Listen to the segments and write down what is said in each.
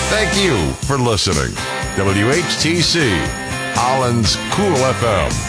Thank you for listening. WHTC, Holland's Cool FM.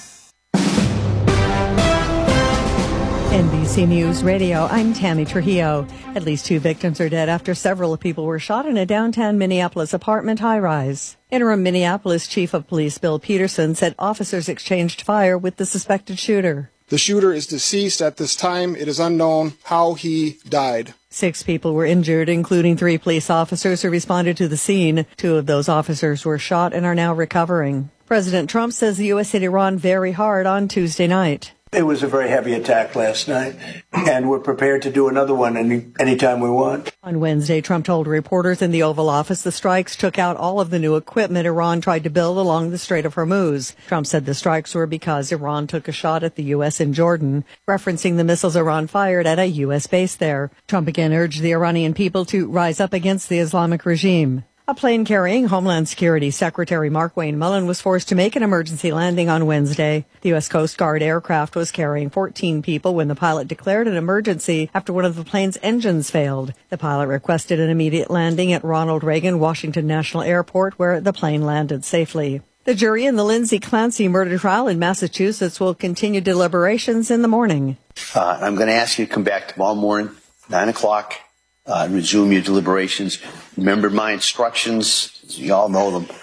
NBC News Radio, I'm Tammy Trujillo. At least 2 victims are dead after several people were shot in a downtown Minneapolis apartment high-rise. Interim Minneapolis Chief of Police Bill Peterson said officers exchanged fire with the suspected shooter. The shooter is deceased at this time. It is unknown how he died. 6 people were injured, including 3 police officers who responded to the scene. 2 of those officers were shot and are now recovering. President Trump says the U.S. hit Iran very hard on Tuesday night. It was a very heavy attack last night, and we're prepared to do another one anytime we want. On Wednesday, Trump told reporters in the Oval Office the strikes took out all of the new equipment Iran tried to build along the Strait of Hormuz. Trump said the strikes were because Iran took a shot at the U.S. in Jordan, referencing the missiles Iran fired at a U.S. base there. Trump again urged the Iranian people to rise up against the Islamic regime. A plane carrying Homeland Security Secretary Mark Wayne Mullen was forced to make an emergency landing on Wednesday. The U.S. Coast Guard aircraft was carrying 14 people when the pilot declared an emergency after one of the plane's engines failed. The pilot requested an immediate landing at Ronald Reagan Washington National Airport, where the plane landed safely. The jury in the Lindsay Clancy murder trial in Massachusetts will continue deliberations in the morning. I'm going to ask you to come back tomorrow morning, 9 o'clock. Resume your deliberations. Remember my instructions. You all know them.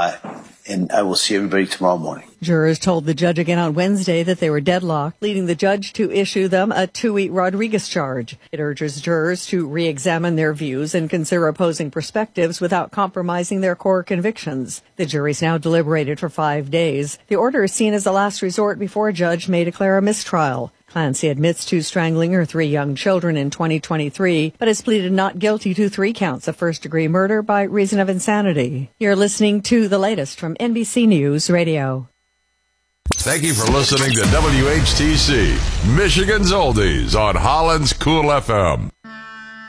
And I will see everybody tomorrow morning. Jurors told the judge again on Wednesday that they were deadlocked, leading the judge to issue them a Tui Rodriguez charge. It urges jurors to re-examine their views and consider opposing perspectives without compromising their core convictions. The jury's now deliberated for 5 days. The order is seen as a last resort before a judge may declare a mistrial. Clancy admits to strangling her 3 young children in 2023, but has pleaded not guilty to 3 counts of first-degree murder by reason of insanity. You're listening to the latest from NBC News Radio. Thank you for listening to WHTC, Michigan's Oldies on Holland's Cool FM.